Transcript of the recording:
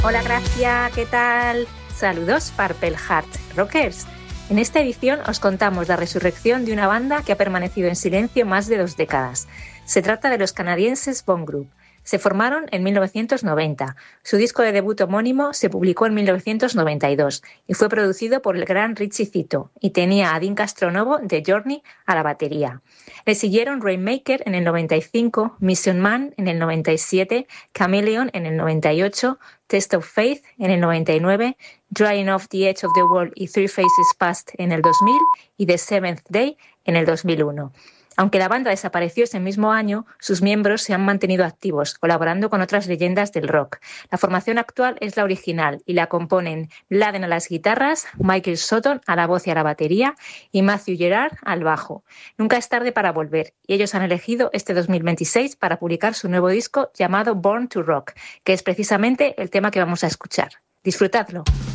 Hola Gracia, ¿qué tal? Saludos Purple Heart Rockers. En esta edición os contamos la resurrección de una banda que ha permanecido en silencio más de 2 décadas. Se trata de los canadienses Bone Group. Se formaron en 1990. Su disco de debut homónimo se publicó en 1992 y fue producido por el gran Richie Zito y tenía a Dean Castronovo de Journey a la batería. Le siguieron Rainmaker en el 95, Mission Man en el 97, Chameleon en el 98, Test of Faith en el 99, Drying Off the Edge of the World y Three Faces Past en el 2000 y The Seventh Day en el 2001. Aunque la banda desapareció ese mismo año, sus miembros se han mantenido activos, colaborando con otras leyendas del rock. La formación actual es la original y la componen Laden a las guitarras, Michael Sutton a la voz y a la batería y Matthew Gerard al bajo. Nunca es tarde para volver y ellos han elegido este 2026 para publicar su nuevo disco llamado Born to Rock, que es precisamente el tema que vamos a escuchar. Disfrutadlo.